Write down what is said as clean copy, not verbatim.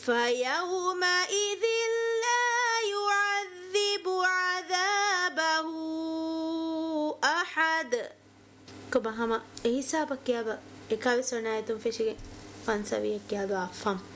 فيومئذ لا يعذب عذابه أحد كبهما إيسا بكيابا إكاوي سرنايتم فيشيغي فانساوي كيابا فم